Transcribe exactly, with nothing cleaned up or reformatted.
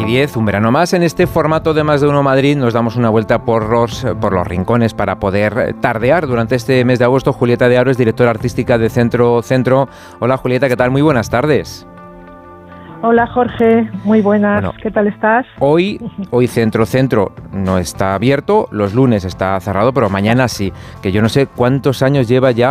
diez, un verano más. En este formato de Más de Uno Madrid nos damos una vuelta por los, por los rincones para poder tardear durante este mes de agosto. Julieta de Aro es directora artística de Centro Centro. Hola Julieta, ¿qué tal? Muy buenas tardes. Hola Jorge, muy buenas, bueno, ¿qué tal estás? Hoy, hoy Centro Centro no está abierto, los lunes está cerrado, pero mañana sí, que yo no sé cuántos años lleva ya